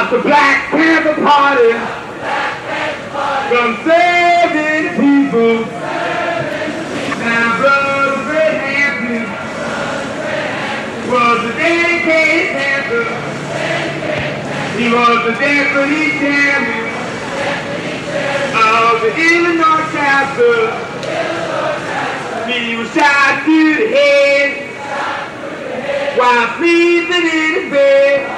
the Black Panther Party from serving the people. Now Brother Fred Hampton was a dedicated Panther. He was the deputy chairman of the Illinois chapter. He was shot through the head while sleeping in his bed.